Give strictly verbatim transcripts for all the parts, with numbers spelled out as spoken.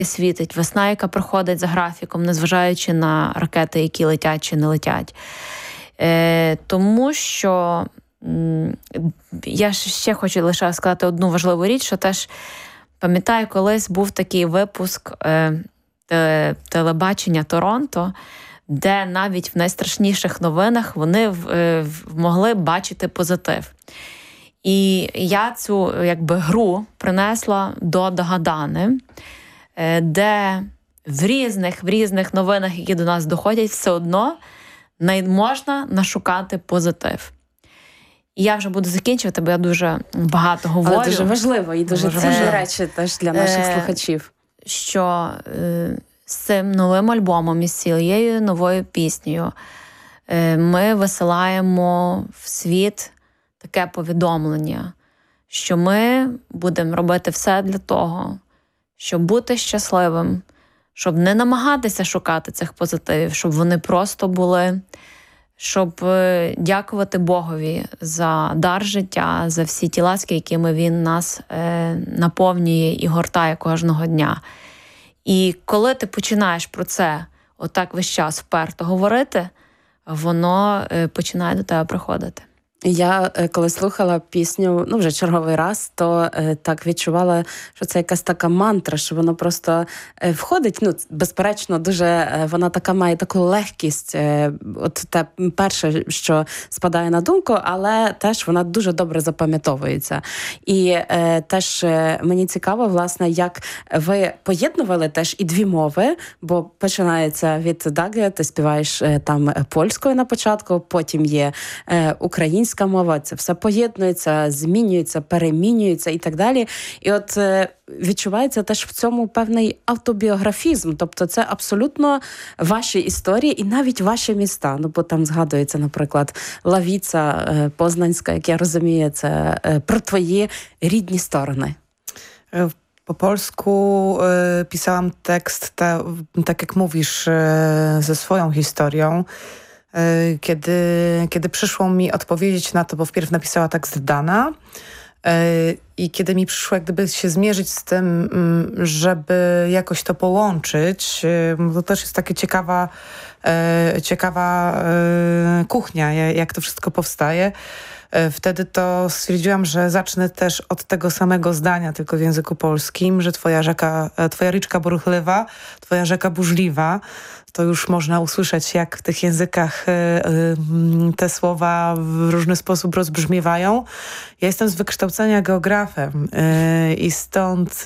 світить, весна, яка проходить за графіком, незважаючи на ракети, які летять чи не летять. Е, тому що м, я ще хочу лише сказати одну важливу річ, що теж пам'ятаю, колись був такий випуск е, те, телебачення Торонто, де навіть в найстрашніших новинах вони в, е, могли бачити позитив. І я цю якби гру принесла до Дагадани, де в різних, в різних новинах, які до нас доходять, все одно не можна нашукати позитив. І я вже буду закінчувати, бо я дуже багато говорю. Але дуже важливо і дуже цінні речі теж для наших е- слухачів. Що е- з цим новим альбомом і з цією новою піснею е- ми висилаємо в світ таке повідомлення, що ми будемо робити все для того, щоб бути щасливим, щоб не намагатися шукати цих позитивів, щоб вони просто були, щоб дякувати Богові за дар життя, за всі ті ласки, якими Він нас е, наповнює і гортає кожного дня. І коли ти починаєш про це отак весь час вперто говорити, воно е, починає до тебе приходити. Я, коли слухала пісню, ну, вже черговий раз, то е, так відчувала, що це якась така мантра, що воно просто е, входить, ну, безперечно, дуже, е, вона така має таку легкість, е, от те перше, що спадає на думку, але теж вона дуже добре запам'ятовується. І е, теж е, мені цікаво, власне, як ви поєднували теж і дві мови, бо починається від Даги, ти співаєш е, там польською на початку, потім є е, українською, мова, це все поєднується, змінюється, перемінюється і так далі. І от е, відчувається теж в цьому певний автобіографізм, тобто це абсолютно ваші історії і навіть ваші міста. Ну, бо там згадується, наприклад, Лавіца е, Познанська, як я розумію, це е, про твої рідні stороны. Po polsku y, pisałam tekst, te, tak jak mówisz, y, ze swoją historią. Kiedy, kiedy przyszło mi odpowiedzieć na to, bo wpierw napisała tekst Dana i kiedy mi przyszło jak gdyby się zmierzyć z tym, żeby jakoś to połączyć, to też jest taka ciekawa, ciekawa kuchnia, jak to wszystko powstaje. Wtedy to stwierdziłam, że zacznę też od tego samego zdania, tylko w języku polskim, że twoja rzeka, twoja ryczka boruchliwa, twoja rzeka burzliwa. To już można usłyszeć, jak w tych językach te słowa w różny sposób rozbrzmiewają. Ja jestem z wykształcenia geografem i stąd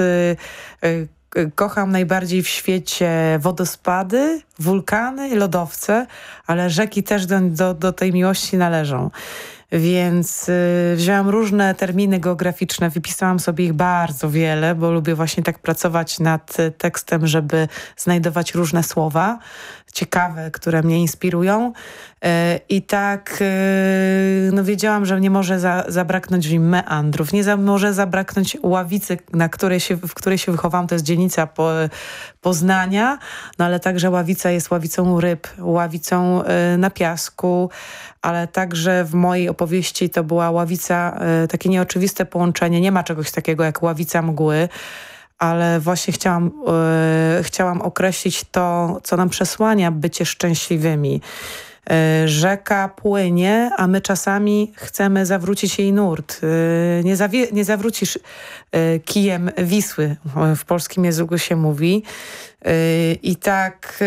kocham najbardziej w świecie wodospady, wulkany i lodowce, ale rzeki też do, do, do tej miłości należą. Więc y, wzięłam różne terminy geograficzne, wypisałam sobie ich bardzo wiele, bo lubię właśnie tak pracować nad tekstem, żeby znajdować różne słowa ciekawe, które mnie inspirują. Y, I tak y, no wiedziałam, że nie może za, zabraknąć w nim meandrów, nie za, może zabraknąć Ławicy, na której się, w której się wychowałam, to jest dzielnica po, Poznania, no ale także Ławica jest ławicą ryb, ławicą y, na piasku, ale także w mojej opowieści to była ławica, y, takie nieoczywiste połączenie. Nie ma czegoś takiego jak ławica mgły, ale właśnie chciałam, y, chciałam określić to, co nam przesłania bycie szczęśliwymi. Y, rzeka płynie, a my czasami chcemy zawrócić jej nurt. Y, nie, zawie- nie zawrócisz y, kijem Wisły, w polskim języku się mówi. I tak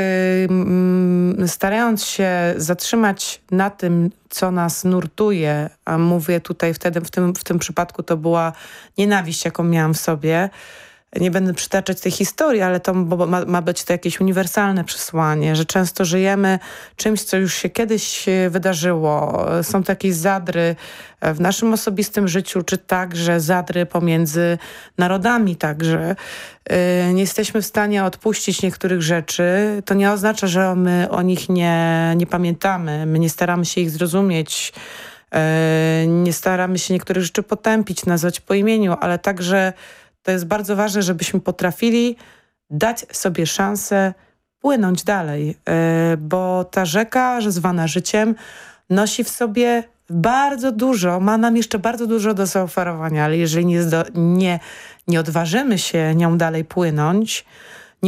starając się zatrzymać na tym, co nas nurtuje, a mówię tutaj wtedy, w tym, w tym przypadku to była nienawiść, jaką miałam w sobie. Nie będę przytaczać tej historii, ale to ma, ma być to jakieś uniwersalne przesłanie, że często żyjemy czymś, co już się kiedyś wydarzyło. Są takie zadry w naszym osobistym życiu, czy także zadry pomiędzy narodami także. Nie jesteśmy w stanie odpuścić niektórych rzeczy. To nie oznacza, że my o nich nie, nie pamiętamy. My nie staramy się ich zrozumieć. Nie staramy się niektórych rzeczy potępić, nazwać po imieniu, ale także to jest bardzo ważne, żebyśmy potrafili dać sobie szansę płynąć dalej, bo ta rzeka, zwana życiem, nosi w sobie bardzo dużo, ma nam jeszcze bardzo dużo do zaoferowania, ale jeżeli nie, zdo, nie, nie odważymy się nią dalej płynąć,